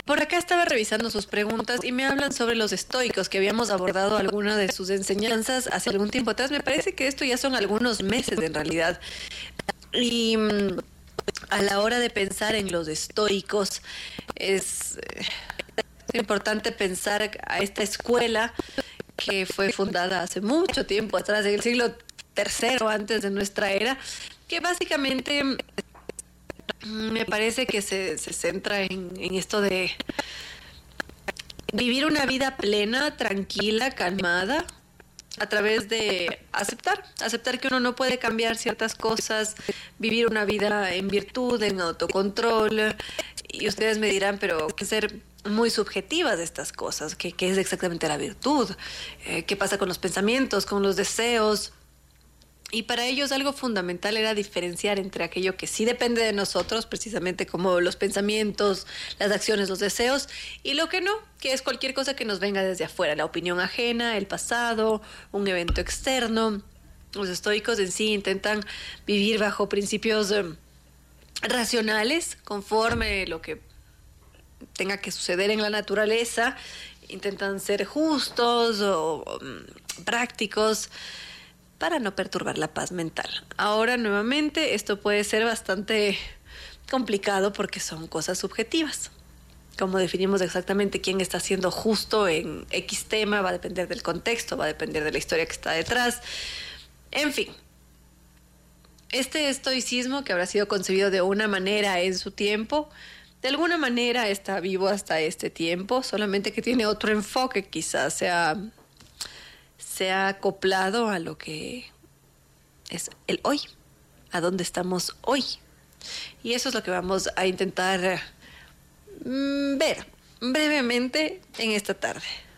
Por acá estaba revisando sus preguntas y me hablan sobre los estoicos, que habíamos abordado alguna de sus enseñanzas hace algún tiempo atrás. Me parece que esto ya son algunos meses en realidad. Y a la hora de pensar en los estoicos, es importante pensar a esta escuela que fue fundada hace mucho tiempo atrás, en el siglo tercero antes de nuestra era, que básicamente me parece que se centra en esto de vivir una vida plena, tranquila, calmada, a través de aceptar que uno no puede cambiar ciertas cosas, vivir una vida en virtud, en autocontrol. Y ustedes me dirán, pero que ser muy subjetivas de estas cosas, ¿qué es exactamente la virtud? ¿Qué pasa con los pensamientos, con los deseos? Y para ellos algo fundamental era diferenciar entre aquello que sí depende de nosotros, precisamente como los pensamientos, las acciones, los deseos, y lo que no, que es cualquier cosa que nos venga desde afuera, la opinión ajena, el pasado, un evento externo. Los estoicos en sí intentan vivir bajo principios racionales, conforme lo que tenga que suceder en la naturaleza. Intentan ser justos o prácticos, para no perturbar la paz mental. Ahora, nuevamente, esto puede ser bastante complicado porque son cosas subjetivas. Como definimos exactamente quién está siendo justo en X tema, va a depender del contexto, va a depender de la historia que está detrás. En fin, este estoicismo, que habrá sido concebido de una manera en su tiempo, de alguna manera está vivo hasta este tiempo, solamente que tiene otro enfoque, quizás se ha acoplado a lo que es el hoy, a dónde estamos hoy. Y eso es lo que vamos a intentar ver brevemente en esta tarde.